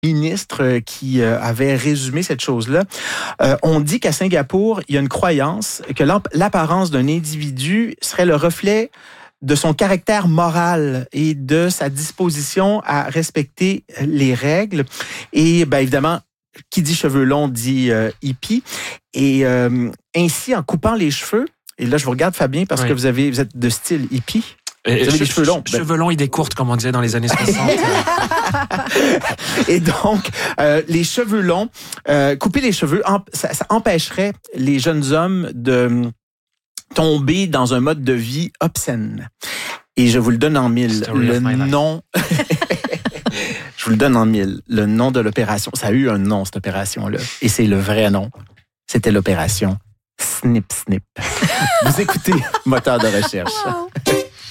ministre qui avait résumé cette chose-là. On dit qu'à Singapour, il y a une croyance que l'apparence d'un individu serait le reflet de son caractère moral et de sa disposition à respecter les règles. Et bien évidemment, qui dit cheveux longs dit hippie. Et ainsi, en coupant les cheveux, et là je vous regarde Fabien parce que vous êtes de style hippie. Vous avez des cheveux longs. Cheveux longs, idée courte, comme on disait dans les années 60. Et donc, les cheveux longs, couper les cheveux, ça empêcherait les jeunes hommes de tomber dans un mode de vie obscène. Et je vous le donne en mille. Le nom... Je vous le donne en mille. Le nom de l'opération. Ça a eu un nom, cette opération-là. Et c'est le vrai nom. C'était l'opération Snip Snip. Vous écoutez Moteur de recherche. Wow.